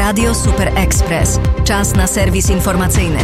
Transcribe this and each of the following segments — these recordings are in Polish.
Radio Super Express. Czas na serwis informacyjny.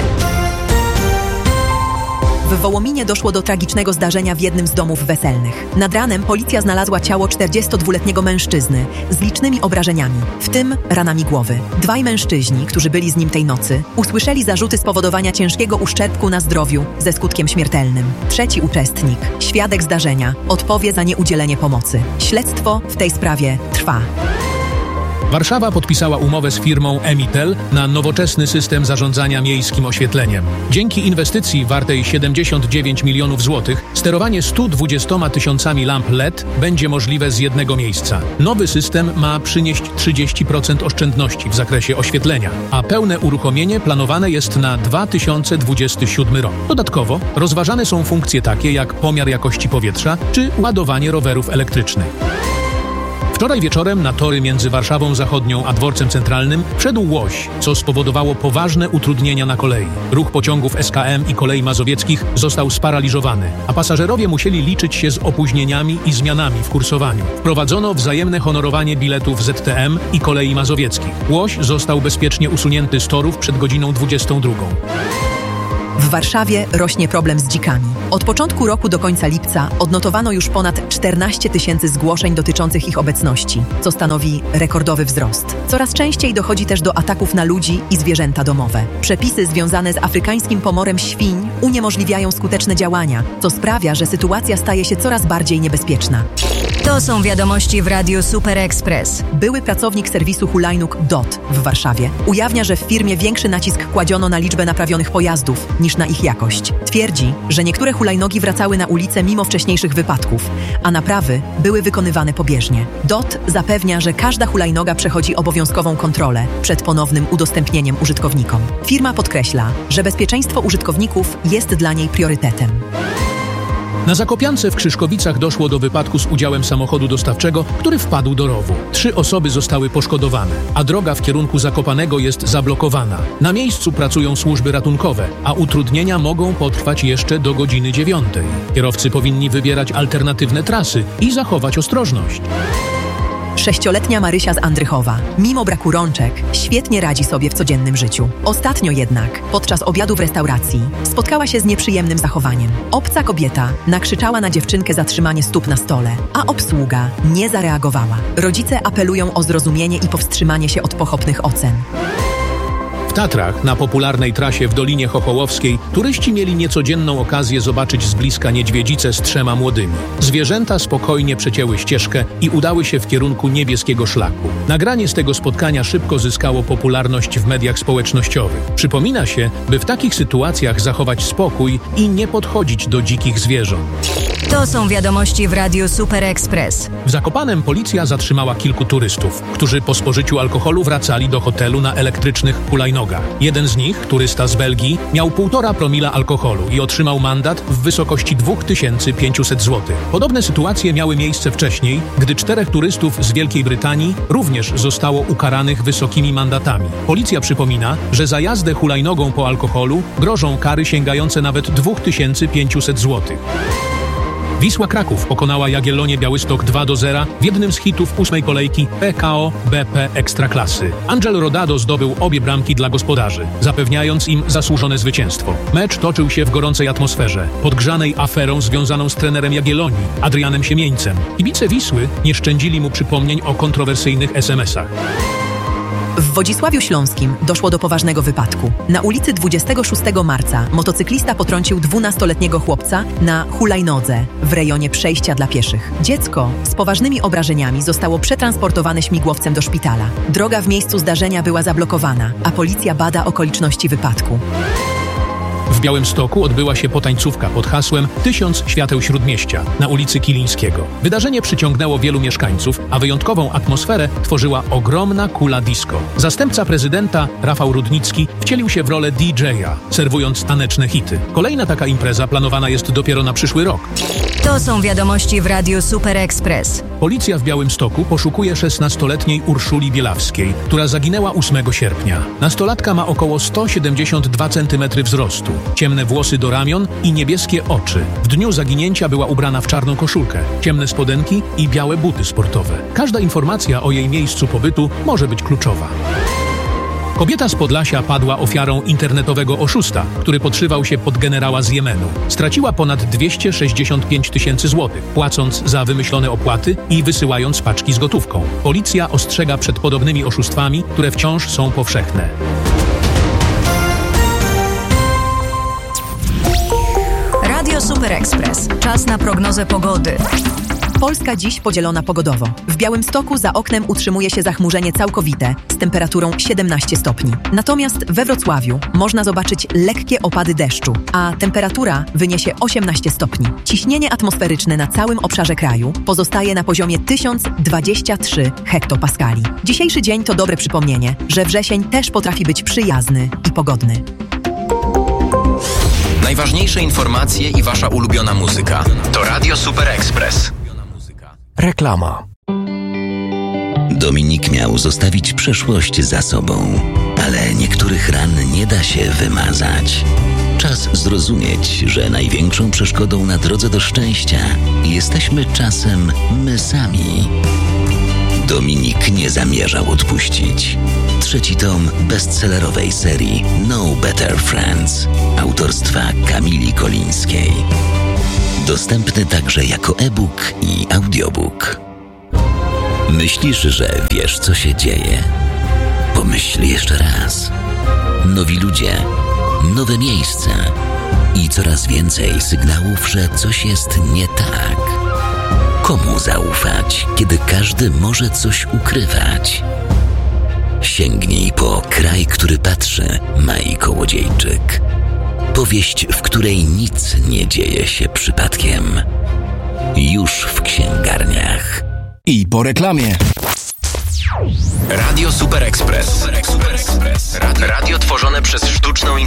W Wołominie doszło do tragicznego zdarzenia w jednym z domów weselnych. Nad ranem policja znalazła ciało 42-letniego mężczyzny z licznymi obrażeniami, w tym ranami głowy. Dwaj mężczyźni, którzy byli z nim tej nocy, usłyszeli zarzuty spowodowania ciężkiego uszczerbku na zdrowiu ze skutkiem śmiertelnym. Trzeci uczestnik, świadek zdarzenia, odpowie za nieudzielenie pomocy. Śledztwo w tej sprawie trwa. Warszawa podpisała umowę z firmą Emitel na nowoczesny system zarządzania miejskim oświetleniem. Dzięki inwestycji wartej 79 milionów złotych sterowanie 120 tysiącami lamp LED będzie możliwe z jednego miejsca. Nowy system ma przynieść 30% oszczędności w zakresie oświetlenia, a pełne uruchomienie planowane jest na 2027 rok. Dodatkowo rozważane są funkcje takie jak pomiar jakości powietrza czy ładowanie rowerów elektrycznych. Wczoraj wieczorem na tory między Warszawą Zachodnią a Dworcem Centralnym wszedł łoś, co spowodowało poważne utrudnienia na kolei. Ruch pociągów SKM i kolei mazowieckich został sparaliżowany, a pasażerowie musieli liczyć się z opóźnieniami i zmianami w kursowaniu. Wprowadzono wzajemne honorowanie biletów ZTM i kolei mazowieckich. Łoś został bezpiecznie usunięty z torów przed godziną 22. W Warszawie rośnie problem z dzikami. Od początku roku do końca lipca odnotowano już ponad 14 tysięcy zgłoszeń dotyczących ich obecności, co stanowi rekordowy wzrost. Coraz częściej dochodzi też do ataków na ludzi i zwierzęta domowe. Przepisy związane z afrykańskim pomorem świń uniemożliwiają skuteczne działania, co sprawia, że sytuacja staje się coraz bardziej niebezpieczna. To są wiadomości w Radiu Super Express. Były pracownik serwisu hulajnóg DOT w Warszawie ujawnia, że w firmie większy nacisk kładziono na liczbę naprawionych pojazdów niż na ich jakość. Twierdzi, że niektóre hulajnogi wracały na ulicę mimo wcześniejszych wypadków, a naprawy były wykonywane pobieżnie. DOT zapewnia, że każda hulajnoga przechodzi obowiązkową kontrolę przed ponownym udostępnieniem użytkownikom. Firma podkreśla, że bezpieczeństwo użytkowników jest dla niej priorytetem. Na Zakopiance w Krzyszkowicach doszło do wypadku z udziałem samochodu dostawczego, który wpadł do rowu. 3 osoby zostały poszkodowane, a droga w kierunku Zakopanego jest zablokowana. Na miejscu pracują służby ratunkowe, a utrudnienia mogą potrwać jeszcze do godziny 9. Kierowcy powinni wybierać alternatywne trasy i zachować ostrożność. 6-letnia Marysia z Andrychowa, mimo braku rączek, świetnie radzi sobie w codziennym życiu. Ostatnio jednak, podczas obiadu w restauracji, spotkała się z nieprzyjemnym zachowaniem. Obca kobieta nakrzyczała na dziewczynkę za trzymanie stóp na stole, a obsługa nie zareagowała. Rodzice apelują o zrozumienie i powstrzymanie się od pochopnych ocen. W Tatrach, na popularnej trasie w Dolinie Chochołowskiej, turyści mieli niecodzienną okazję zobaczyć z bliska niedźwiedzicę z 3 młodymi. Zwierzęta spokojnie przecięły ścieżkę i udały się w kierunku niebieskiego szlaku. Nagranie z tego spotkania szybko zyskało popularność w mediach społecznościowych. Przypomina się, by w takich sytuacjach zachować spokój i nie podchodzić do dzikich zwierząt. To są wiadomości w Radiu Super Express. W Zakopanem policja zatrzymała kilku turystów, którzy po spożyciu alkoholu wracali do hotelu na elektrycznych hulajnogach. Jeden z nich, turysta z Belgii, miał 1,5 promila alkoholu i otrzymał mandat w wysokości 2500 zł. Podobne sytuacje miały miejsce wcześniej, gdy 4 turystów z Wielkiej Brytanii również zostało ukaranych wysokimi mandatami. Policja przypomina, że za jazdę hulajnogą po alkoholu grożą kary sięgające nawet 2500 zł. Wisła Kraków pokonała Jagiellonię Białystok 2-0 w jednym z hitów 8. kolejki PKO BP Ekstraklasy. Angel Rodado zdobył obie bramki dla gospodarzy, zapewniając im zasłużone zwycięstwo. Mecz toczył się w gorącej atmosferze, podgrzanej aferą związaną z trenerem Jagiellonii, Adrianem Siemieńcem. Kibice Wisły nie szczędzili mu przypomnień o kontrowersyjnych SMS-ach. W Wodzisławiu Śląskim doszło do poważnego wypadku. Na ulicy 26 marca motocyklista potrącił 12-letniego chłopca na hulajnodze w rejonie przejścia dla pieszych. Dziecko z poważnymi obrażeniami zostało przetransportowane śmigłowcem do szpitala. Droga w miejscu zdarzenia była zablokowana, a policja bada okoliczności wypadku. W Białymstoku odbyła się potańcówka pod hasłem 1000 świateł Śródmieścia na ulicy Kilińskiego. Wydarzenie przyciągnęło wielu mieszkańców, a wyjątkową atmosferę tworzyła ogromna kula disco. Zastępca prezydenta, Rafał Rudnicki, wcielił się w rolę DJ-a, serwując taneczne hity. Kolejna taka impreza planowana jest dopiero na przyszły rok. To są wiadomości w Radiu Super Express. Policja w Białymstoku poszukuje 16-letniej Urszuli Bielawskiej, która zaginęła 8 sierpnia. Nastolatka ma około 172 cm wzrostu, ciemne włosy do ramion i niebieskie oczy. W dniu zaginięcia była ubrana w czarną koszulkę, ciemne spodenki i białe buty sportowe. Każda informacja o jej miejscu pobytu może być kluczowa. Kobieta z Podlasia padła ofiarą internetowego oszusta, który podszywał się pod generała z Jemenu. Straciła ponad 265 tysięcy złotych, płacąc za wymyślone opłaty i wysyłając paczki z gotówką. Policja ostrzega przed podobnymi oszustwami, które wciąż są powszechne. Radio Super Express. Czas na prognozę pogody. Polska dziś podzielona pogodowo. W Białymstoku za oknem utrzymuje się zachmurzenie całkowite z temperaturą 17 stopni. Natomiast we Wrocławiu można zobaczyć lekkie opady deszczu, a temperatura wyniesie 18 stopni. Ciśnienie atmosferyczne na całym obszarze kraju pozostaje na poziomie 1023 hektopaskali. Dzisiejszy dzień to dobre przypomnienie, że wrzesień też potrafi być przyjazny i pogodny. Najważniejsze informacje i wasza ulubiona muzyka to Radio Super Express. Reklama. Dominik miał zostawić przeszłość za sobą, ale niektórych ran nie da się wymazać. Czas zrozumieć, że największą przeszkodą na drodze do szczęścia jesteśmy czasem my sami. Dominik nie zamierzał odpuścić. 3. tom bestsellerowej serii No Better Friends autorstwa Kamili Kolińskiej. Dostępny także jako e-book i audiobook. Myślisz, że wiesz, co się dzieje? Pomyśl jeszcze raz. Nowi ludzie, nowe miejsca i coraz więcej sygnałów, że coś jest nie tak. Komu zaufać, kiedy każdy może coś ukrywać? Sięgnij po Kraj, który patrzy, Mai Kołodziejczyk. Powieść, w której nic nie dzieje się przypadkiem. Już w księgarniach. I po reklamie. Radio Super Express. Radio tworzone przez sztuczną inteligencję.